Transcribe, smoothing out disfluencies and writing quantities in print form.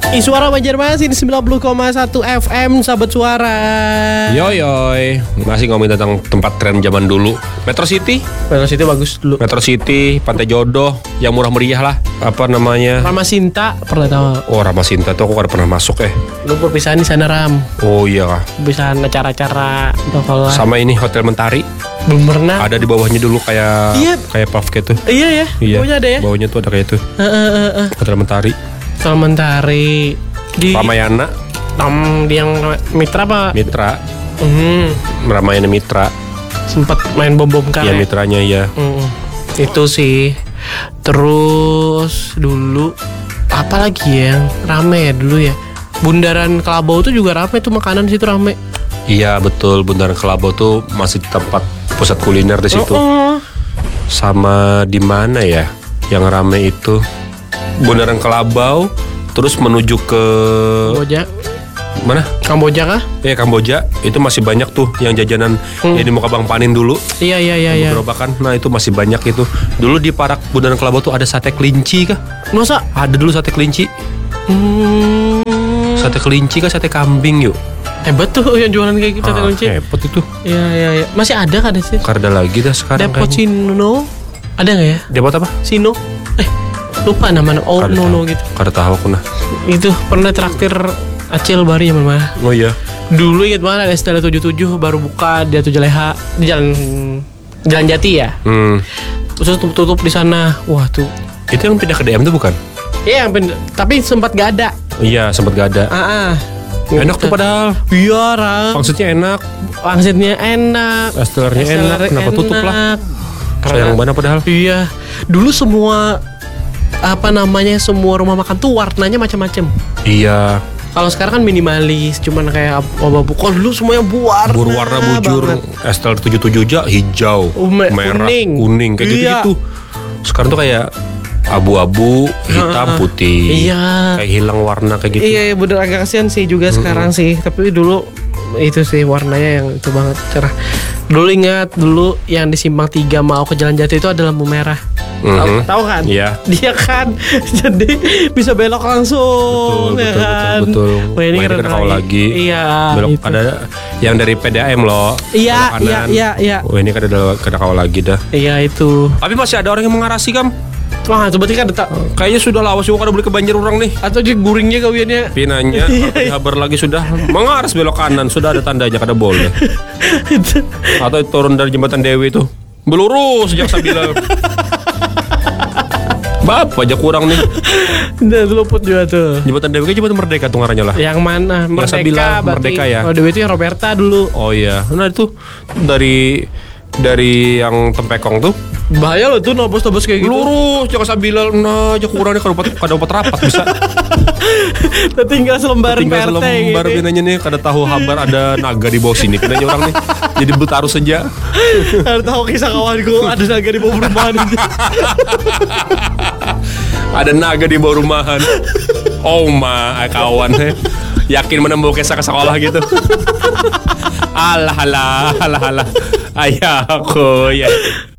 Suara Banjarmasin 90,1 FM, sahabat suara. Yoyoy, masih ngomongin tentang tempat tren zaman dulu. Metro City Bagus dulu. Metro City, Pantai Jodoh, yang murah meriah lah. Apa namanya? Ramasinta pernah tahu? Oh, Ramasinta tuh aku udah pernah masuk Lu perpisahan di sana, Ram. Oh iya kah. Perpisahan acara-acara novel. Sama ini Hotel Mentari. Belum pernah. Ada di bawahnya dulu kayak puff gitu. Iya ya. Iya. Bawahnya ada ya. Bawahnya tuh ada kayak itu. Hotel Mentari. Hotel Mentari di Ramayana. Di yang Mitra apa? Mitra. Ramayana Mitra. Sempat main bom kar. Iya, mitranya ya. Itu sih. Terus dulu apa lagi yang rame ya dulu ya? Bundaran Kelabau tuh juga rame tuh, makanan situ rame. Iya betul, Bundaran Kelabau tuh masih tempat pusat kuliner di situ. Sama di mana ya yang rame itu? Bundaran Kelabau, terus menuju ke Kamboja. mana? Kamboja kah? Kamboja. Itu masih banyak tuh yang jajanan yang di muka Bang Panin dulu. Iya. Gerobakan. Nah itu masih banyak itu. Dulu di Parak Bundaran Kelabau tuh ada sate kelinci kah? Masa? Ada dulu sate kelinci. Sate kelinci kah sate kambing yuk? Hebat tuh yang jualan kayak gitu, sate kelinci. Hebat itu. Iya. Masih ada kan sih? Karena lagi dah sekarang. Depot Sino. Ada nggak ya? Depot apa? Sino. Lupa namanya. Gitu. Kada tahu aku nah. Itu pernah traktir Acil Bari yang mana? Oh iya. Dulu ingat banget ada Stella 77 baru buka di Atu Jaleha di Jalan Jati ya. Terus tutup di sana. Wah tuh. Itu yang pindah ke DM tuh bukan? Iya, tapi sempat gak ada. Iya, sempat gak ada. Enak tuh padahal. Iya, Ram. Pangsitnya enak. Estelernya enak. Kenapa tutup lah? Sayang banget padahal. Iya. Dulu semua semua rumah makan tuh warnanya macam-macam. Iya. Kalau sekarang kan minimalis, cuman kayak Kalau dulu semuanya warna bujur. Esteler 77 aja hijau, merah, kuning kayak gitu-gitu. Sekarang tuh kayak abu-abu, hitam, putih. Iya. Kayak hilang warna kayak gitu. Iya, bener agak kasihan sih juga sekarang sih. Tapi dulu itu sih warnanya yang itu banget cerah. Dulu ingat yang di Simpang 3 mau ke Jalan Jati itu ada lampu merah. Tahu kan? Iya. Dia kan jadi bisa belok langsung. Betul. Wah, ini keren lagi. Iya. Belok itu. Ada yang dari PDAM loh. Iya. Wah, ini kan ada kau lagi dah. Iya itu. Tapi masih ada orang yang mengarasi kam. Wah, itu berarti kan kayaknya sudah lawas juga kada beli ke Banjar orang nih. Atau dia guringnya kawiannya. Pinanya kabar lagi sudah mengaras belok kanan, sudah ada tandanya kada boleh. Atau turun dari jembatan Dewi itu belurus sejak Sabila. Bapak aja kurang nih. Udah luput juga tuh. Jembatan Dewi kan jembatan Merdeka tuh ngarannya lah. Yang mana? Merdeka berarti. Merdeka ya. Oh, Dewi itu yang Roberta dulu. Oh iya. Nah itu dari yang Tempekong tuh. Bahaya loh tuh nobos kayak gitu. Lurus jangan Sabila. Nah aja kurang nih kada dapat rapat bisa. Tinggal selembar PRT gitu. Pinanya nih kada tahu kabar ada naga di bawah sini. Pinanya orang nih jadi bertaruh saja. Kada tahu kisah kawanku ada naga di bawah perumahan. Ada naga di bawah rumahan. Oh my kawan yakin menembuh kisah ke sekolah gitu. Alah. Ayahku ya.